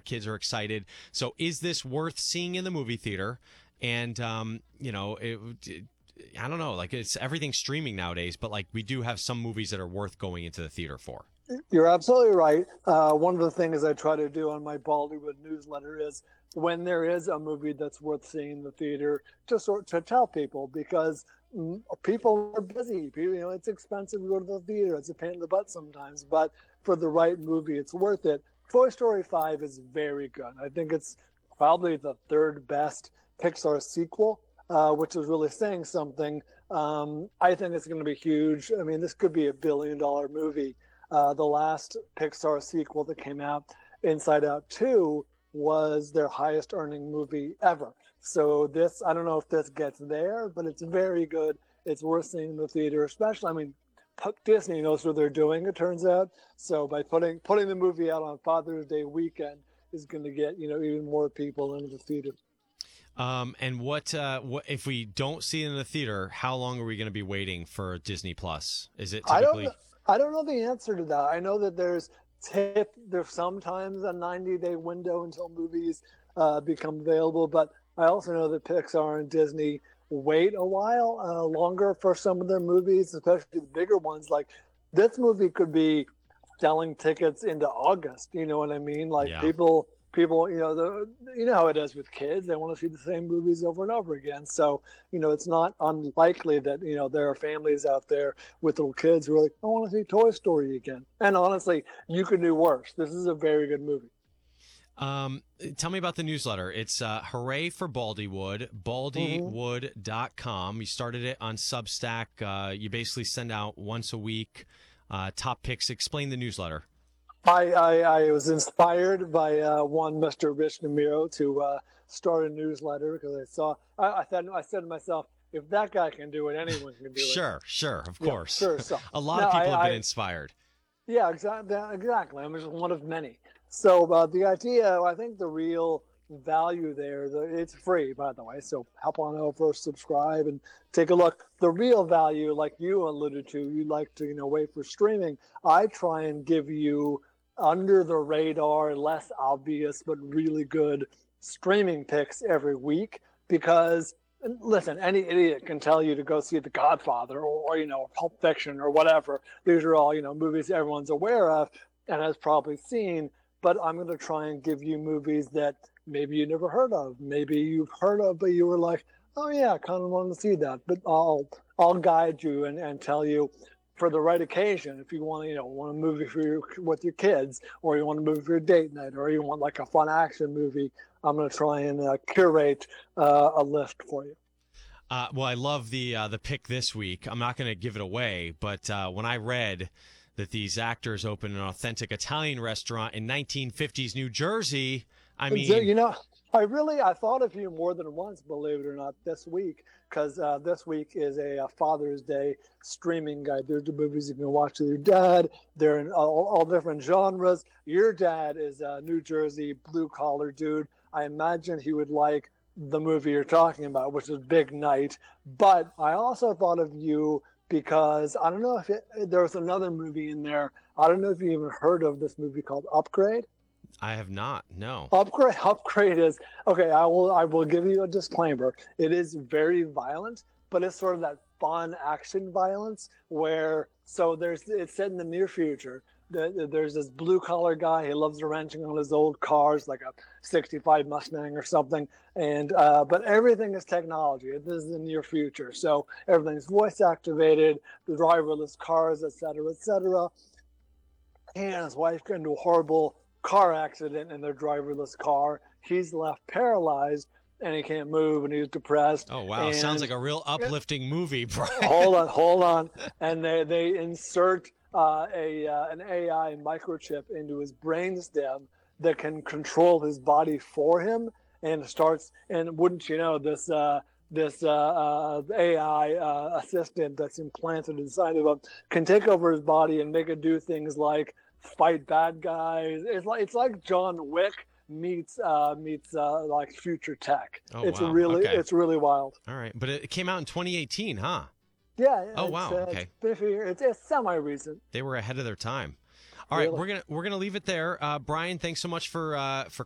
kids are excited. So is this worth seeing in the movie theater? And, I don't know, like it's everything streaming nowadays, but like we do have some movies that are worth going into the theater for. You're absolutely right. One of the things I try to do on my Bollywood newsletter is when there is a movie that's worth seeing in the theater, to tell people, because people are busy. People, it's expensive to go to the theater. It's a pain in the butt sometimes, but for the right movie, it's worth it. Toy Story 5 is very good. I think it's probably the third best Pixar sequel, which is really saying something. I think it's going to be huge. I mean, this could be $1 billion movie. The last Pixar sequel that came out, Inside Out 2, was their highest earning movie ever. So this, I don't know if this gets there, but it's very good. It's worth seeing in the theater, especially, I mean, Disney knows what they're doing, it turns out. So by putting the movie out on Father's Day weekend is going to get, even more people into the theater. And what if we don't see it in the theater, how long are we going to be waiting for Disney Plus? Is it typically... I don't know the answer to that. I know that there's sometimes a 90-day window until movies become available, but I also know that Pixar and Disney wait a while longer for some of their movies, especially the bigger ones. Like this movie could be selling tickets into August. You know what I mean? Like people, how it is with kids. They want to see the same movies over and over again. So, it's not unlikely that, there are families out there with little kids who are like, I want to see Toy Story again. And honestly, you could do worse. This is a very good movie. Tell me about the newsletter. It's Hooray for Baldywood, baldywood.com. You started it on Substack. You basically send out once a week top picks. Explain the newsletter. I was inspired by one Mr. Rich Namiro to start a newsletter because I said to myself, if that guy can do it, anyone can do it. Sure, of course. Sure. So, a lot of people have been inspired. Yeah, exactly. I'm just one of many. So the idea, I think the real value there, it's free, by the way, so hop on over, subscribe, and take a look. The real value, like you alluded to, you like to wait for streaming. I try and give you under the radar, less obvious, but really good streaming picks every week, because listen, any idiot can tell you to go see The Godfather or Pulp Fiction or whatever. These are all movies everyone's aware of and has probably seen, but I'm going to try and give you movies that maybe you never heard of, maybe you've heard of, but you were like, oh yeah, I kind of want to see that. But I'll guide you and tell you for the right occasion. If you want a movie with your kids, or you want a movie for your date night, or you want like a fun action movie, I'm going to try and curate a list for you. Well, I love the pick this week. I'm not going to give it away, but when I read that these actors opened an authentic Italian restaurant in 1950s New Jersey, I mean, I thought of you more than once, believe it or not, this week, because this week is a Father's Day streaming guide. There's the movies you can watch with your dad. They're in all different genres. Your dad is a New Jersey blue-collar dude. I imagine he would like the movie you're talking about, which is Big Night. But I also thought of you because I don't know if there was another movie in there. I don't know if you even heard of this movie called Upgrade. I have not. No. Upgrade is okay. I will give you a disclaimer. It is very violent, but it's sort of that fun action violence where it's set in the near future. There's this blue collar guy. He loves wrenching on his old cars, like a '65 Mustang or something. And but everything is technology. This is the near future, so everything's voice activated. The driverless cars, et cetera, et cetera. And his wife got into a horrible car accident in their driverless car. He's left paralyzed and he can't move and he's depressed. Oh wow, sounds like a real uplifting movie, Brian. Hold on. And they insert an AI microchip into his brainstem that can control his body for him, and wouldn't you know, this AI assistant that's implanted inside of him can take over his body and make it do things like fight bad guys. It's like John Wick meets like future tech. Oh, it's wow. It's really wild. All right, but it came out in 2018, huh? Yeah. Oh wow. Okay. It's semi-recent. They were ahead of their time. All right, we're gonna leave it there. Brian, thanks so much for